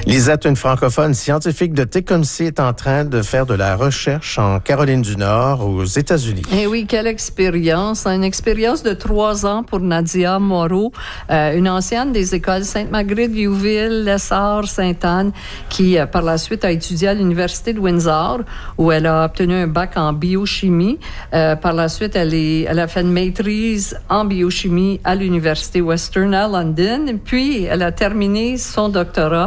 Lisette, une francophone scientifique de Tecumseh, est en train de faire de la recherche en Caroline du Nord, aux États-Unis. Eh oui, quelle expérience. Une expérience de 3 ans pour Nadia Moreau, une ancienne des écoles Sainte-Marguerite, Viewville, Lessard, Sainte-Anne, qui par la suite a étudié à l'Université de Windsor, où elle a obtenu un bac en biochimie. Par la suite, elle a fait une maîtrise en biochimie à l'Université Western à London. Puis, elle a terminé son doctorat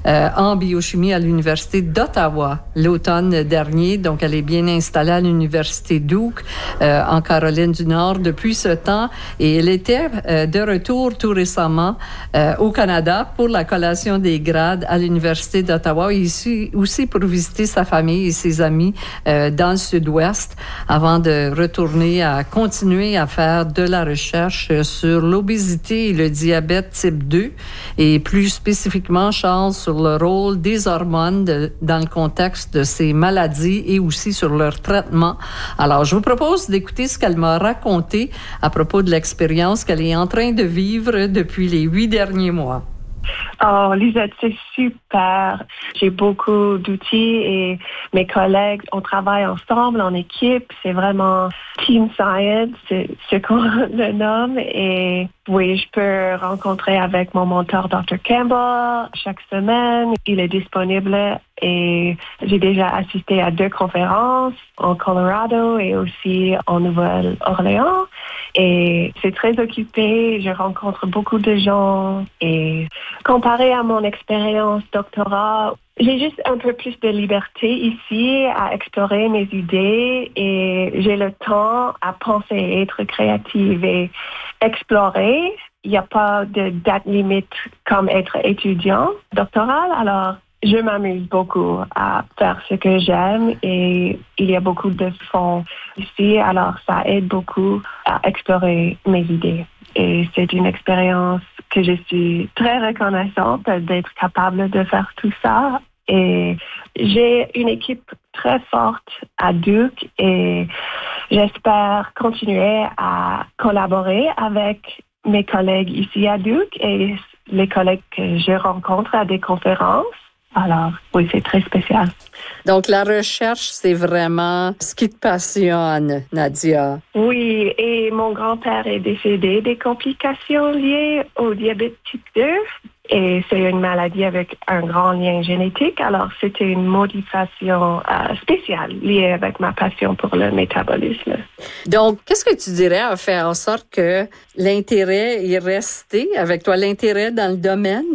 en biochimie à l'Université d'Ottawa l'automne dernier. Donc, elle est bien installée à l'Université Duke en Caroline du Nord depuis ce temps. Et elle était de retour tout récemment au Canada pour la collation des grades à l'Université d'Ottawa et ici aussi pour visiter sa famille et ses amis dans le Sud-Ouest avant de retourner à continuer à faire de la recherche sur l'obésité et le diabète type 2 et plus spécifiquement, Charles, sur le rôle des hormones dans le contexte de ces maladies et aussi sur leur traitement. Alors, je vous propose d'écouter ce qu'elle m'a raconté à propos de l'expérience qu'elle est en train de vivre depuis les 8 derniers mois. Oh, Lisette, c'est super. J'ai beaucoup d'outils et mes collègues, on travaille ensemble en équipe. C'est vraiment team science, c'est ce qu'on le nomme. Et oui, je peux rencontrer avec mon mentor Dr. Campbell chaque semaine. Il est disponible et j'ai déjà assisté à 2 conférences en Colorado et aussi en Nouvelle-Orléans. Et c'est très occupé. Je rencontre beaucoup de gens et comparé à mon expérience doctorat, j'ai juste un peu plus de liberté ici à explorer mes idées et j'ai le temps à penser, être créative et explorer. Il n'y a pas de date limite comme être étudiant doctoral, alors je m'amuse beaucoup à faire ce que j'aime et il y a beaucoup de fonds ici, alors ça aide beaucoup à explorer mes idées. Et c'est une expérience que je suis très reconnaissante d'être capable de faire tout ça. Et j'ai une équipe très forte à Duke et j'espère continuer à collaborer avec mes collègues ici à Duke et les collègues que je rencontre à des conférences. Alors, oui, c'est très spécial. Donc, la recherche, c'est vraiment ce qui te passionne, Nadia. Oui, et mon grand-père est décédé des complications liées au diabète type 2. Et c'est une maladie avec un grand lien génétique. Alors, c'était une motivation spéciale liée avec ma passion pour le métabolisme. Donc, qu'est-ce que tu dirais a fait en sorte que l'intérêt est resté avec toi, l'intérêt dans le domaine?